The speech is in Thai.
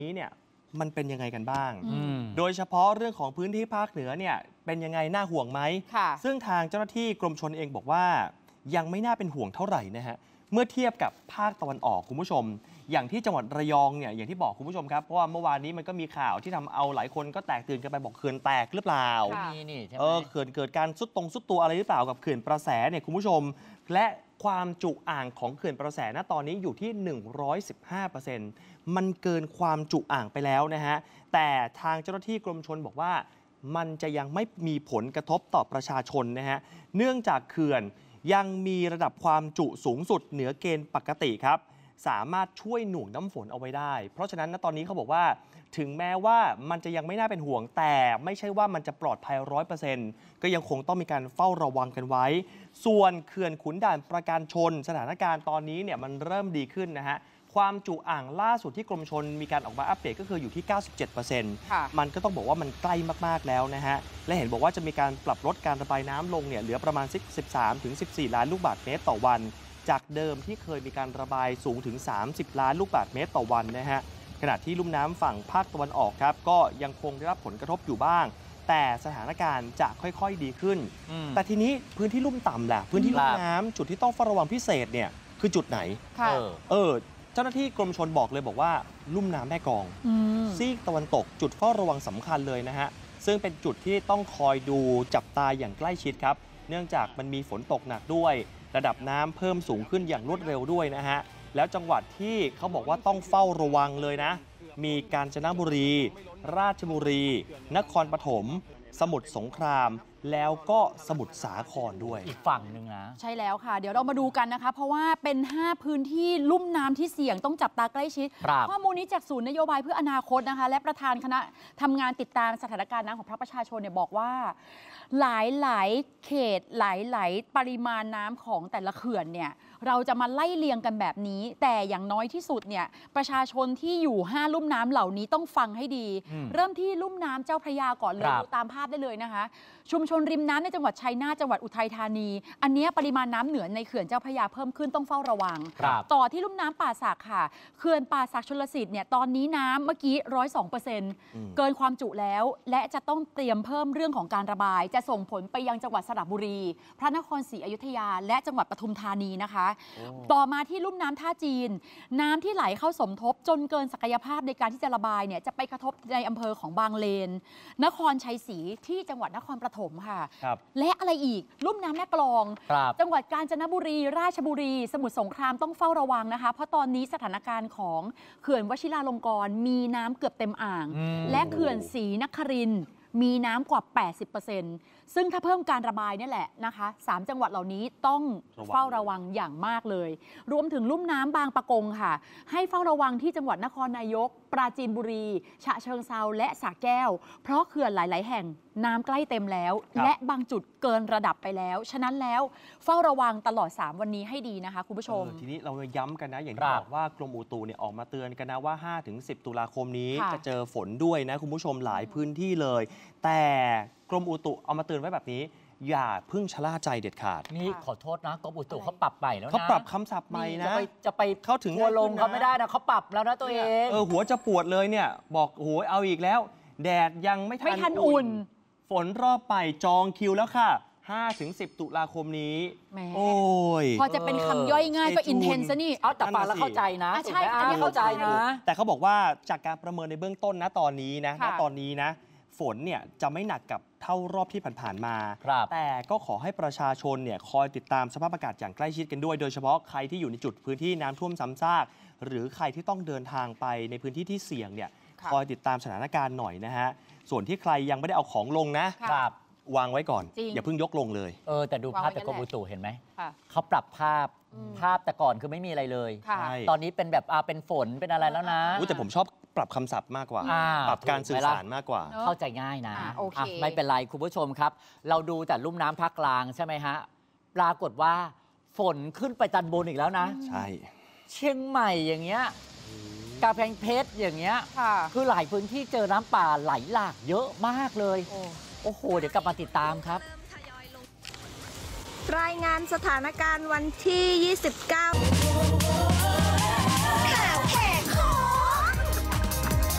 นี้เนี่ยมันเป็นยังไงกันบ้างโดยเฉพาะเรื่องของพื้นที่ภาคเหนือเนี่ยเป็นยังไงน่าห่วงไหมซึ่งทางเจ้าหน้าที่กรมชลเองบอกว่ายังไม่น่าเป็นห่วงเท่าไหร่นะฮะเมื่อเทียบกับภาคตะวันออกคุณผู้ชมอย่างที่จังหวัดระยองเนี่ยอย่างที่บอกคุณผู้ชมครับเพราะว่าเมื่อวานนี้มันก็มีข่าวที่ทำเอาหลายคนก็แตกตื่นกันไปบอกเขื่อนแตกหรือเปล่าเขื่อนเกิดการซุดตัวอะไรหรือเปล่ากับเขื่อนประแสเนี่ยคุณผู้ชมและความจุอ่างของเขื่อนประแสณตอนนี้อยู่ที่ 115%มันเกินความจุอ่างไปแล้วนะฮะแต่ทางเจ้าหน้าที่กรมชลบอกว่ามันจะยังไม่มีผลกระทบต่อประชาชนนะฮะเนื่องจากเขื่อนยังมีระดับความจุสูงสุดเหนือเกณฑ์ปกติครับสามารถช่วยหน่วงน้ำฝนเอาไว้ได้เพราะฉะนั้นณตอนนี้เขาบอกว่าถึงแม้ว่ามันจะยังไม่น่าเป็นห่วงแต่ไม่ใช่ว่ามันจะปลอดภัย 100% ก็ยังคงต้องมีการเฝ้าระวังกันไว้ส่วนเขื่อนขุนด่านประการชนสถานการณ์ตอนนี้เนี่ยมันเริ่มดีขึ้นนะฮะความจุอ่างล่าสุดที่กรมชลมีการออกมาอัปเดตก็คืออยู่ที่ 97% มันก็ต้องบอกว่ามันใกล้มากๆแล้วนะฮะและเห็นบอกว่าจะมีการปรับลดการระบายน้ำลงเนี่ยเหลือประมาณ 13-14 ล้านลูกบาศก์เมตรต่อวันจากเดิมที่เคยมีการระบายสูงถึง 30 ล้านลูกบาศก์เมตรต่อวันนะฮะขณะที่ลุ่มน้ำฝั่งภาคตะวันออกครับก็ยังคงได้รับผลกระทบอยู่บ้างแต่สถานการณ์จะค่อยๆดีขึ้นแต่ทีนี้พื้นที่ลุ่มต่ำล่ะพื้นที่ลุ่มน้ำจุดที่ต้องเฝ้าระวังพิเศษเนี่ยคือจุดไหนเจ้าหน้าที่กรมชลบอกเลยบอกว่าลุ่มน้ำแม่กลองซีกตะวันตกจุดเฝ้าระวังสำคัญเลยนะฮะซึ่งเป็นจุดที่ต้องคอยดูจับตาอย่างใกล้ชิดครับเนื่องจากมันมีฝนตกหนักด้วยระดับน้ำเพิ่มสูงขึ้นอย่างรวดเร็วด้วยนะฮะแล้วจังหวัดที่เขาบอกว่าต้องเฝ้าระวังเลยนะมีกาญจนบุรีราชบุรีนครปฐมสมุทรสงครามแล้วก็สมุทรสาครด้วยอีกฝั่งหนึ่งนะใช่แล้วค่ะเดี๋ยวเรามาดูกันนะคะเพราะว่าเป็น5พื้นที่ลุ่มน้ำที่เสี่ยงต้องจับตาใกล้ชิดข้อมูลนี้จากศูนย์นโยบายเพื่ออนาคตนะคะและประธานคณะทำงานติดตามสถานการณ์น้ำของพรรคประชาชนเนี่ยบอกว่าหลายเขตหลายปริมาณน้ำของแต่ละเขื่อนเนี่ยเราจะมาไล่เลียงกันแบบนี้แต่อย่างน้อยที่สุดเนี่ยประชาชนที่อยู่5ลุ่มน้ำเหล่านี้ต้องฟังให้ดีเริ่มที่ลุ่มน้ำเจ้าพระยาก่อนเลยดูตามภาพได้เลยนะคะชุมชนริมน้ำในจังหวัดชัยนาทจังหวัดอุทัยธานีอันนี้ปริมาณน้ำเหนือในเขื่อนเจ้าพระยาเพิ่มขึ้นต้องเฝ้าระวังต่อที่ลุ่มน้ำป่าสักค่ะเขื่อนป่าสักชลสิทธิ์เนี่ยตอนนี้น้ำเมื่อกี้ 102% เกินความจุแล้วและจะต้องเตรียมเพิ่มเรื่องของการระบายจะส่งผลไปยังจังหวัดสระบุรีพระนครศรีอยุธยาและจังหวัดปทุมธานีนะคะต่อมาที่ลุ่มน้ำท่าจีนน้ำที่ไหลเข้าสมทบจนเกินศักยภาพในการที่จะระบายเนี่ยจะไปกระทบในอำเภอของบางเลนนครชัยศรีที่จังหวัดนครปฐมค่ะและอะไรอีกลุ่มน้ำแม่กลองจังหวัดกาญจนบุรีราชบุรีสมุทรสงครามต้องเฝ้าระวังนะคะเพราะตอนนี้สถานการณ์ของเขื่อนวชิราลงกรณ์มีน้ำเกือบเต็มอ่างและเขื่อนศรีนครินทร์มีน้ำกว่า 80% ซึ่งถ้าเพิ่มการระบายนี่แหละนะคะ3จังหวัดเหล่านี้ต้องเฝ้าระวังอย่างมากเลยรวมถึงลุ่มน้ำบางปะกงค่ะให้เฝ้าระวังที่จังหวัดนครนายกปราจีนบุรีฉะเชิงเทราและสระแก้วเพราะเขื่อนหลายๆแห่งน้ำใกล้เต็มแล้วและบางจุดเกินระดับไปแล้วฉะนั้นแล้วเฝ้าระวังตลอด3วันนี้ให้ดีนะคะคุณผู้ชมทีนี้เราย้ำกันนะอย่างที่บอกว่ากรมอุตุเนี่ยออกมาเตือนกันนะว่า 5-10 ตุลาคมนี้จะเจอฝนด้วยนะคุณผู้ชมหลายพื้นที่เลยแต่กรมอุตุเอามาเตือนไว้แบบนี้อย่าเพิ่งชะล่าใจเด็ดขาดนี่ขอโทษนะกรมอุตุเขาปรับใหม่แล้วนะเขาปรับคำศัพท์ใหม่นะจะไปเข้าถึงหัวลงเขาไม่ได้นะเขาปรับแล้วนะตัวเองหัวจะปวดเลยเนี่ยบอกโอ้โหเอาอีกแล้วแดดยังไม่ทันอุ่นฝนรอบใหม่จองคิวแล้วค่ะ 5-10 ตุลาคมนี้โอ้ยพอจะเป็นคำย่อยง่ายก็อินเทนซ์นี่แต่ฟังแล้วเข้าใจนะใช่อันนี้เข้าใจนะแต่เขาบอกว่าจากการประเมินในเบื้องต้นนะตอนนี้นะฝนเนี่ยจะไม่หนักกับเท่ารอบที่ผ่านๆมาแต่ก็ขอให้ประชาชนเนี่ยคอยติดตามสภาพอากาศอย่างใกล้ชิดกันด้วยโดยเฉพาะใครที่อยู่ในจุดพื้นที่น้ำท่วมซ้ำซากหรือใครที่ต้องเดินทางไปในพื้นที่ที่เสี่ยงเนี่ยคอยติดตามสถานการณ์หน่อยนะฮะส่วนที่ใครยังไม่ได้เอาของลงนะวางไว้ก่อนอย่าเพิ่งยกลงเลยแต่ดูภาพจากกรมอุตุเห็นไหมเขาปรับภาพแต่ก่อนคือไม่มีอะไรเลยตอนนี้เป็นแบบเป็นฝนเป็นอะไรแล้วนะแต่ผมชอบปรับคำศัพท์มากกว่าปรับการสื่อสารมากกว่าเข้าใจง่ายนะไม่เป็นไรคุณผู้ชมครับเราดูแต่ลุ่มน้ำภาคกลางใช่ไหมฮะปรากฏว่าฝนขึ้นไปจันบนอีกแล้วนะใช่เชียงใหม่อย่างเงี้ยกาแฟเพชรอย่างเงี้ยคือหลายพื้นที่เจอน้ำป่าไหลหลากเยอะมากเลยโอ้โหเดี๋ยวกลับมาติดตามครับรายงานสถานการณ์วันที่ 29